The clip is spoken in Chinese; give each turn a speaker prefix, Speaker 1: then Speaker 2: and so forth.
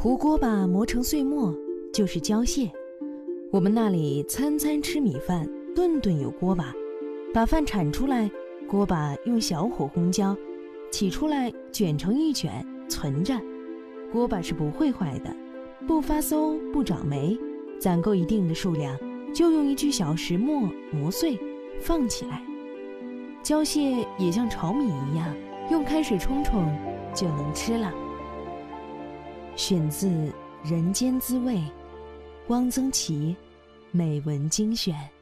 Speaker 1: 胡锅巴磨成碎末就是胶蟹。我们那里餐餐吃米饭，顿顿有锅巴。把饭铲出来，锅巴用小火烘焦，起出来卷成一卷，存着。锅巴是不会坏的，不发馊，不长霉。攒够一定的数量，就用一具小石磨磨碎，放起来。胶蟹也像炒米一样，用开水冲冲就能吃了。选自《人间滋味》，汪曾祺美文精选。